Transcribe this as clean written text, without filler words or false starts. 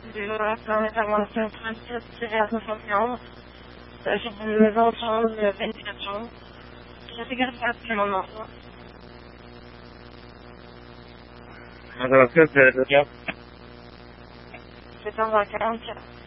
du permis d'intervention 37-71. J'ai une maison sans ventilation. Je regarde absolument maintenant. Alors, que c'est le cas? C'est en vacances.